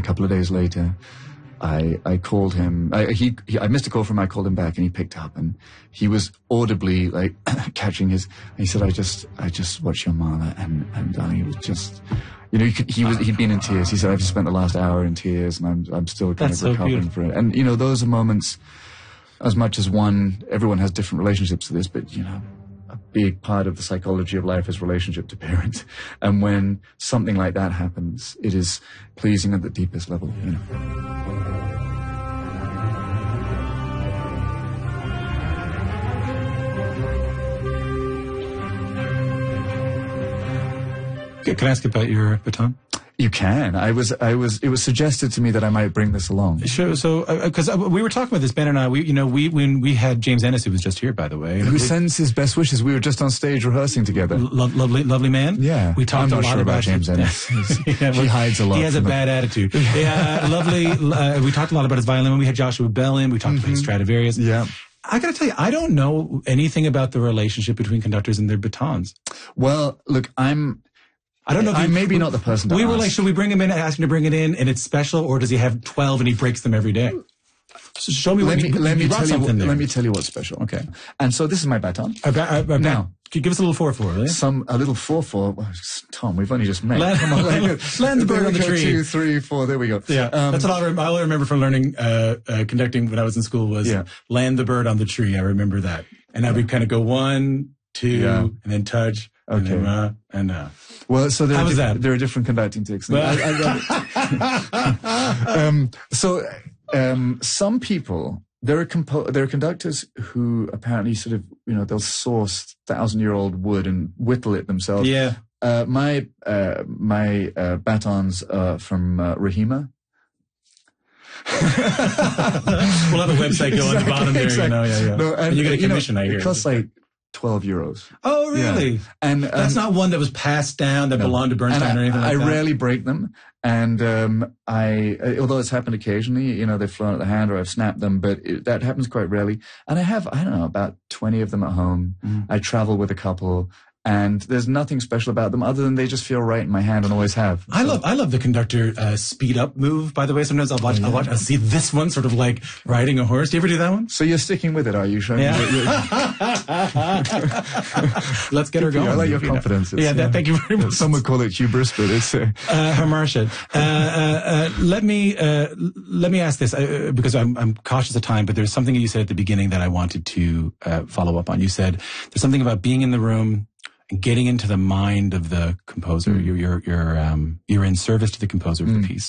couple of days later, I called him. I missed a call from him. I called him back, and he picked up, and he was audibly like catching his. And he said, "I just watched your Mahler, and darling, it was just." You know, he'd been in tears. He said, "I've just spent the last hour in tears, and I'm still kind of recovering from it." And you know, those are moments. As much as everyone has different relationships to this, but you know, a big part of the psychology of life is relationship to parent. And when something like that happens, it is pleasing at the deepest level. You know. Can I ask about your baton? You can. It was suggested to me that I might bring this along. Sure. So, because we were talking about this, Ben and I, when we had James Ennis, who was just here, by the way. Who sends his best wishes. We were just on stage rehearsing together. Lovely man. Yeah. We talked I'm a not lot sure about James Ennis. He hides a lot. He has a bad attitude. Yeah, lovely. We talked a lot about his violin. When we had Joshua Bell in, we talked about his Stradivarius. Yeah. I got to tell you, I don't know anything about the relationship between conductors and their batons. Well, look, I don't know if I'm maybe not the person to We ask. were like, should we bring him in and ask him to bring it in and it's special, or does he have 12 and he breaks them every day? So show me what let me tell you what's special. Okay. And so this is my baton. Now, give us a little 4/4, will you? A little 4/4. Well, Tom, we've only just met. Come on, land the bird on the tree. 2, 3, 4. There we go. Yeah. That's what I remember from learning conducting when I was in school was land the bird on the tree. I remember that. And I would kind of go 1, 2, and then touch. Okay. And well, so how was that? There are different conducting techniques. Some people, there are conductors who apparently sort of, you know, they'll source 1,000-year-old wood and whittle it themselves. Yeah. My batons are from Rahima. We'll have a website go on the bottom there. Exactly. You know, No, and you get a commission, I hear. It costs like €12. Oh, really? Yeah. And that's not one that was passed down that belonged to Bernstein or anything like that? I rarely break them. And although it's happened occasionally, you know, they've flown at the hand or I've snapped them, but that happens quite rarely. And I have, I don't know, about 20 of them at home. I travel with a couple. And there's nothing special about them other than they just feel right in my hand and always have. I love the conductor speed up move, by the way. Sometimes I'll see this one sort of like riding a horse. Do you ever do that one? So you're sticking with it, are you? Yeah. Let's get her going. I like your confidence. Thank you very much. Some would call it hubris, but it's... Hamartia. Let me ask this, because I'm cautious of time, but there's something you said at the beginning that I wanted to follow up on. You said there's something about being in the room, getting into the mind of the composer. You're in service to the composer of the piece.